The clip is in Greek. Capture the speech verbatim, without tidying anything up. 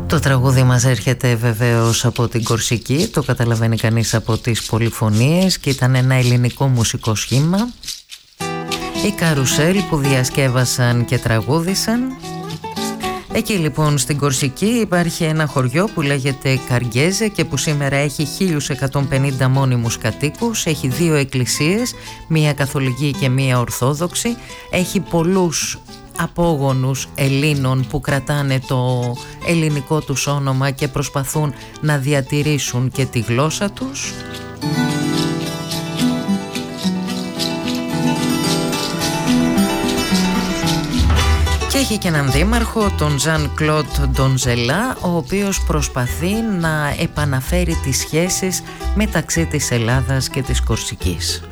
Το τραγούδι μας έρχεται βεβαίως από την Κορσική, το καταλαβαίνει κανείς από τις πολυφωνίες, και ήταν ένα ελληνικό μουσικό σχήμα. Οι Καρουσέλ που διασκεύασαν και τραγούδισαν. Εκεί λοιπόν στην Κορσική υπάρχει ένα χωριό που λέγεται Καργκέζε και που σήμερα έχει χίλιους εκατόν πενήντα μόνιμους κατοίκους. Έχει δύο εκκλησίες, μία καθολική και μία ορθόδοξη. Έχει πολλούς απόγονους Ελλήνων που κρατάνε το ελληνικό τους όνομα και προσπαθούν να διατηρήσουν και τη γλώσσα τους. Και έχει και έναν δήμαρχο, τον Ζαν Κλοντ Ντονζελά, ο οποίος προσπαθεί να επαναφέρει τις σχέσεις μεταξύ της Ελλάδας και της Κορσικής.